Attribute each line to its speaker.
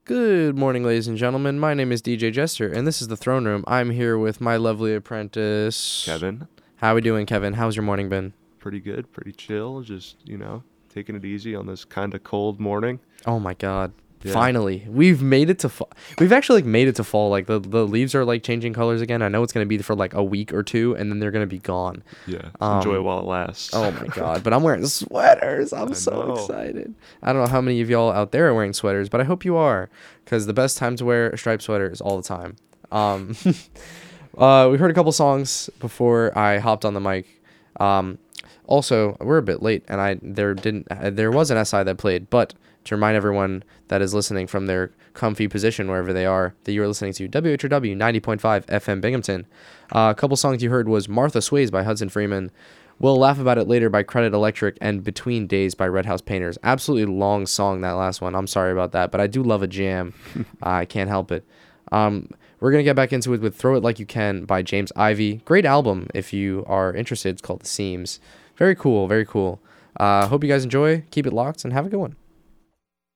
Speaker 1: Good morning, ladies and gentlemen. My name is DJ Jester, and this is the Throne Room. I'm here with my lovely apprentice,
Speaker 2: Kevin.
Speaker 1: How we doing, Kevin? How's your morning been?
Speaker 2: Pretty good, pretty chill. Just, taking it easy on this kind of cold morning.
Speaker 1: Oh my God!
Speaker 2: Yeah.
Speaker 1: Finally, we've made it to fall. We've actually made it to fall. Like the leaves are changing colors again. I know it's gonna be for a week or two, and then they're gonna be gone.
Speaker 2: Yeah. Enjoy it while it lasts.
Speaker 1: Oh my God! But I'm wearing sweaters. I'm so excited. I don't know how many of y'all out there are wearing sweaters, but I hope you are, because the best time to wear a striped sweater is all the time. We heard a couple songs before I hopped on the mic. Also, we're a bit late, and there was an SI that played, but to remind everyone that is listening from their comfy position wherever they are, that you are listening to WHRW 90.5 FM Binghamton. A couple songs you heard was Martha Sways by Hudson Freeman, We'll Laugh About It Later by Credit Electric, and Between Days by Red House Painters. Absolutely long song, that last one. I'm sorry about that, but I do love a jam. I can't help it. We're going to get back into it with Throw It Like You Can by James Ivy. Great album if you are interested. It's called The Seams. Very cool, very cool. Hope you guys enjoy. Keep it locked and have a good one.